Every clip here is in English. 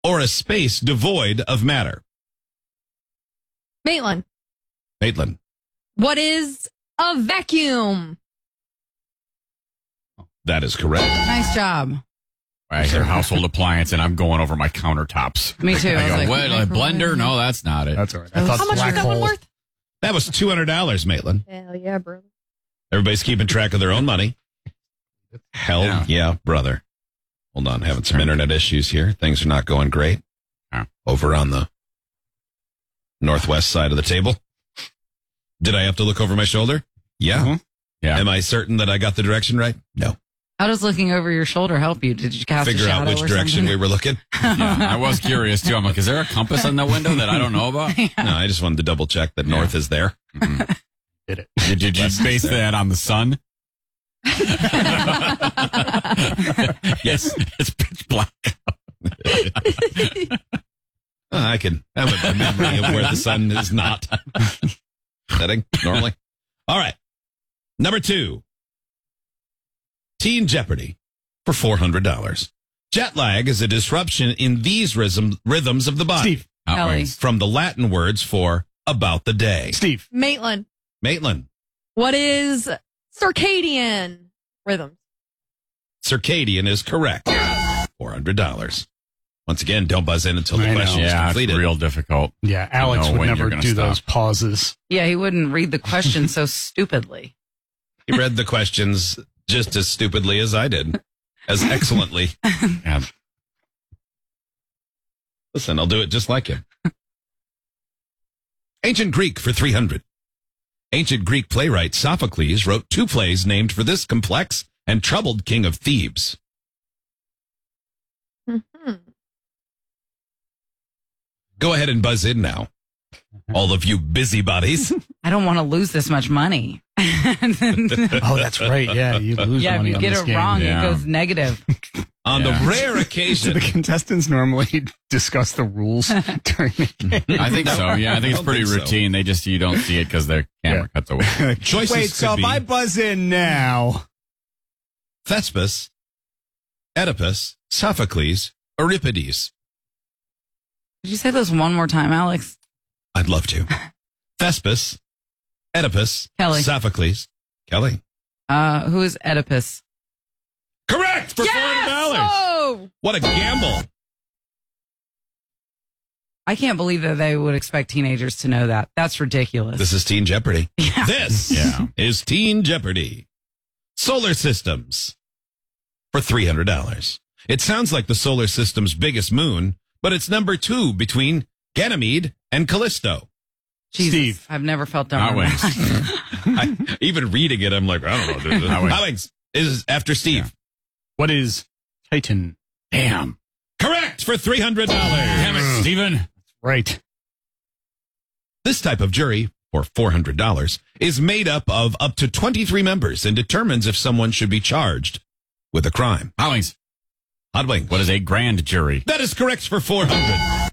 or a space devoid of matter? Maitland. Maitland. What is a vacuum? That is correct. Nice job. I hear household appliance, and I'm going over my countertops. Me too. I go, was what? A blender? No, that's not it. That's all right. How much was black that one hole. worth? That was $200, Maitland. Hell yeah, brother. Everybody's keeping track of their own money. Hell yeah, brother. Hold on, having some internet issues here. Things are not going great. Over on the northwest side of the table. Did I have to look over my shoulder? Yeah. Mm-hmm. Yeah. Am I certain that I got the direction right? No. How does looking over your shoulder help you? Did you cast Figure a out shadow which or direction something? we were looking. Yeah, I was curious, too. I'm like, is there a compass on the window that I don't know about? No, I just wanted to double check that north is there. Mhm. Did it? Did you base that on the sun? Yes, it's pitch black. I have a memory of where the sun is not setting normally. All right. Number 2. Teen Jeopardy for $400. Jet lag is a disruption in these rhythms of the body. Steve. Kelly. From the Latin words for about the day. Steve. Maitland. Maitland. What is circadian rhythm? Circadian is correct. $400. Once again, don't buzz in until the I know. question is Yeah, it's completed. real difficult. Yeah, Alex know would when never you're gonna do stop. those pauses. Yeah, he wouldn't read the question so stupidly. He read the questions just as stupidly as I did, as excellently. Yeah. Listen, I'll do it just like him. Ancient Greek for 300. Ancient Greek playwright Sophocles wrote 2 plays named for this complex and troubled king of Thebes. Mm-hmm. Go ahead and buzz in now. All of you busybodies. I don't want to lose this much money. Oh, that's right. Yeah, you lose Yeah, if money you on get this it game. wrong, Yeah. it goes negative. On Yeah. the rare Do occasion. the contestants normally discuss the rules during the game? I think so. Yeah, I think it's don't pretty think so. routine. They just, you don't see it because their camera cuts away. Choices Wait, could so be if I buzz in now, Thespis, Oedipus, Sophocles, Euripides. Did you say those one more time, Alex? I'd love to. Thespis, Oedipus, Kelly. Sophocles, Kelly. Who is Oedipus? Correct for $400. Oh! What a gamble. I can't believe that they would expect teenagers to know that. That's ridiculous. This is Teen Jeopardy. Yeah. This Yeah. is Teen Jeopardy. Solar systems for $300. It sounds like the solar system's biggest moon, but it's number 2 between Ganymede and Callisto. Jesus, Steve. I've never felt dumb. Hot in my Wings. life. Even reading it, I'm like, I don't know. Hot Wings. Hot Wings is after Steve. what is Titan? Damn. Correct for $300. Damn it, Steven. Right. This type of jury, for $400, is made up to 23 members and determines if someone should be charged with a crime. Hot Wings. Hot Wings. What is a grand jury? That is correct for $400.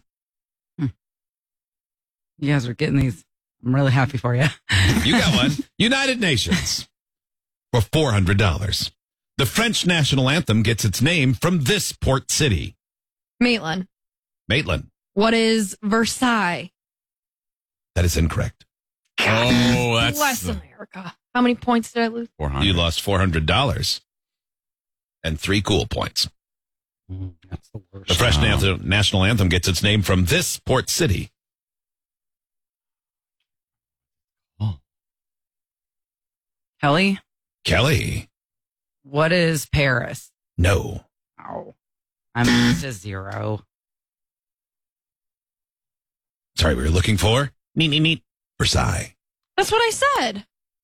You guys are getting these. I'm really happy for you. You got one. United Nations for $400. The French national anthem gets its name from this port city. Maitland. Maitland. What is Versailles? That is incorrect. Oh, that's Bless America. How many points did I lose? 400. You lost $400 and 3 cool points. That's the worst. The French national anthem gets its name from this port city. Kelly, Kelly. what is Paris? No. Oh, I'm to 0. Sorry, we were looking for neat. Versailles. That's what I said.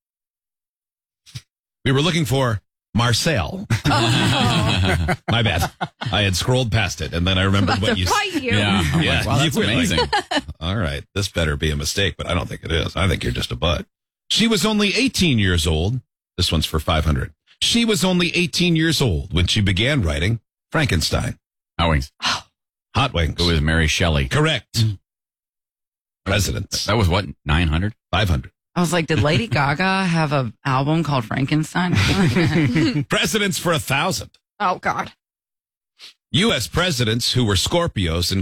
We were looking for Marseille. Oh. My bad. I had scrolled past it, and then I remembered About what to you fight you. Yeah. I'm Yeah, like, wow, that's you were like- amazing. All right, this better be a mistake, but I don't think it is. I think you're just a butt. She was only 18 years old. This one's for 500. She was only 18 years old when she began writing Frankenstein. Hot Wings. Hot Wings. Who is Mary Shelley? Correct. Presidents. That was what, 900? 500. I was like, did Lady Gaga have an album called Frankenstein? Presidents for 1,000. Oh, God. U.S. presidents who were Scorpios